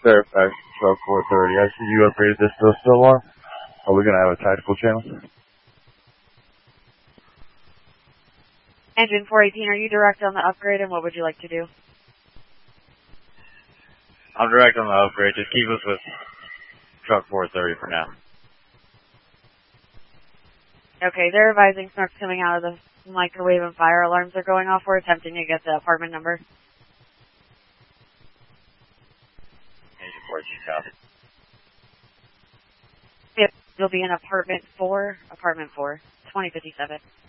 Fairfax, truck 430. I see you upgraded this to a Stillar. Are we going to have a tactical channel? Engine 418, are you direct on the upgrade, and what would you like to do? I'm direct on the upgrade. Just keep us with truck 430 for now. Okay, they're advising snorks coming out of the microwave and fire alarms are going off. We're attempting to get the apartment number. Engine 14, copy. Yep, it'll be in apartment 4, 2057.